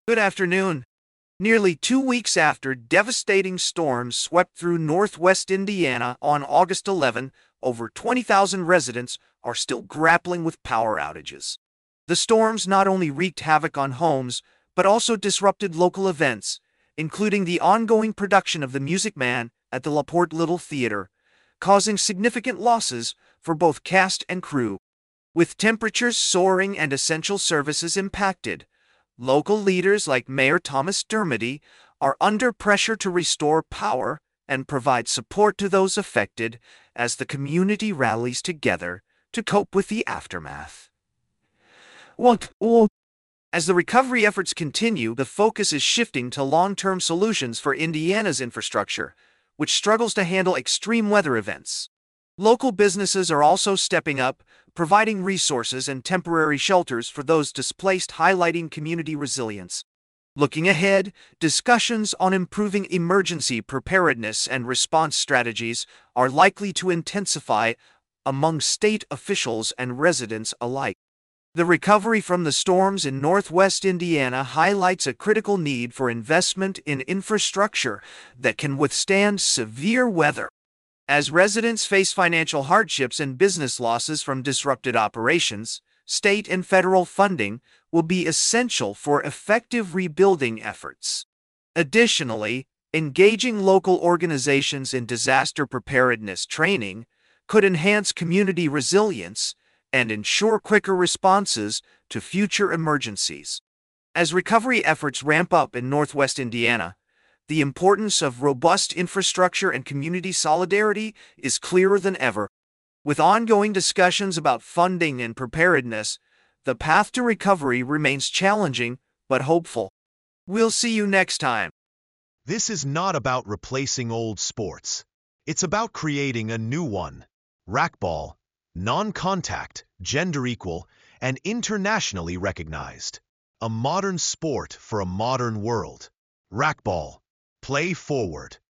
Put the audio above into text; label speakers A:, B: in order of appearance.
A: Good afternoon. Nearly 2 weeks after devastating storms swept through northwest Indiana on August 11, over 20,000 residents are still grappling with power outages. The storms not only wreaked havoc on homes, but also disrupted local events, including the ongoing production of The Music Man at the LaPorte Little Theater, causing significant losses for both cast and crew. With temperatures soaring and essential services impacted, local leaders like Mayor Thomas Dermody are under pressure to restore power and provide support to those affected as the community rallies together to cope with the aftermath. As the recovery efforts continue, the focus is shifting to long-term solutions for Indiana's infrastructure, which struggles to handle extreme weather events. Local businesses are also stepping up, providing resources and temporary shelters for those displaced, highlighting community resilience. Looking ahead, discussions on improving emergency preparedness and response strategies are likely to intensify among state officials and residents alike. The recovery from the storms in northwest Indiana highlights a critical need for investment in infrastructure that can withstand severe weather. As residents face financial hardships and business losses from disrupted operations, state and federal funding will be essential for effective rebuilding efforts. Additionally, engaging local organizations in disaster preparedness training could enhance community resilience and ensure quicker responses to future emergencies. As recovery efforts ramp up in northwest Indiana, the importance of robust infrastructure and community solidarity is clearer than ever. With ongoing discussions about funding and preparedness, the path to recovery remains challenging but hopeful. We'll see you next time.
B: This is not about replacing old sports. It's about creating a new one. Racquetball, non-contact, gender-equal, and internationally recognized. A modern sport for a modern world. Racquetball. Play forward.